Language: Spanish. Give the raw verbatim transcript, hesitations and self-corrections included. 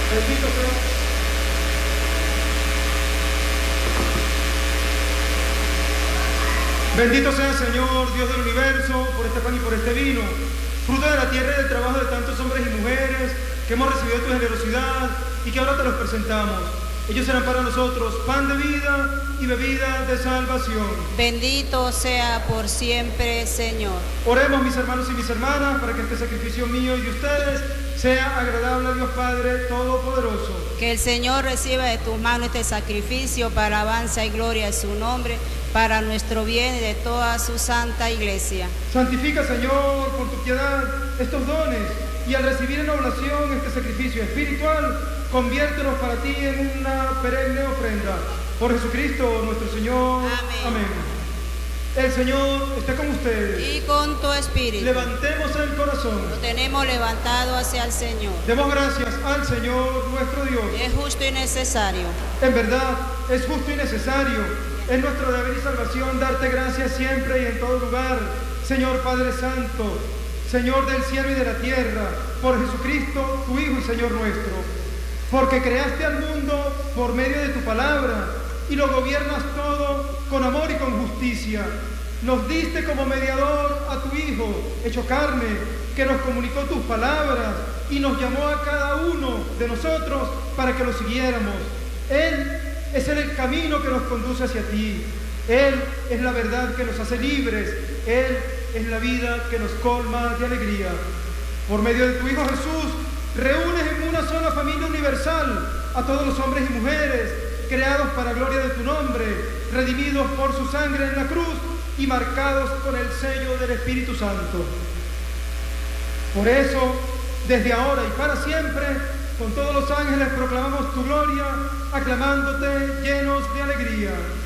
Bendito sea. Bendito sea el Señor, Dios del universo, por este pan y por este vino, fruto de la tierra y del trabajo de tantos hombres y mujeres que hemos recibido tu generosidad y que ahora te los presentamos. Ellos serán para nosotros pan de vida y bebida de salvación. Bendito sea por siempre, Señor. Oremos, mis hermanos y mis hermanas, para que este sacrificio mío y de ustedes sea agradable a Dios Padre Todopoderoso. Que el Señor reciba de tus manos este sacrificio para alabanza y gloria de su nombre, para nuestro bien y de toda su santa iglesia. Santifica, Señor, por tu piedad estos dones, y al recibir en oblación este sacrificio espiritual, conviértelos para ti en una perenne ofrenda. Por Jesucristo nuestro Señor. Amén. Amén. El Señor esté con ustedes. Y con tu espíritu. Levantemos el corazón. Lo tenemos levantado hacia el Señor. Demos gracias al Señor nuestro Dios. Es justo y necesario. En verdad, es justo y necesario. Es nuestro deber y salvación darte gracias siempre y en todo lugar, Señor Padre Santo, Señor del cielo y de la tierra, por Jesucristo, tu Hijo y Señor nuestro, porque creaste al mundo por medio de tu palabra y lo gobiernas todo con amor y con justicia. Nos diste como mediador a tu Hijo, hecho carne, que nos comunicó tus palabras y nos llamó a cada uno de nosotros para que lo siguiéramos. Él es el camino que nos conduce hacia ti. Él es la verdad que nos hace libres. Él es la vida que nos colma de alegría. Por medio de tu Hijo Jesús, reúnes en una sola familia universal a todos los hombres y mujeres, creados para gloria de tu nombre, redimidos por su sangre en la cruz y marcados con el sello del Espíritu Santo. Por eso, desde ahora y para siempre, con todos los ángeles proclamamos tu gloria, aclamándote llenos de alegría.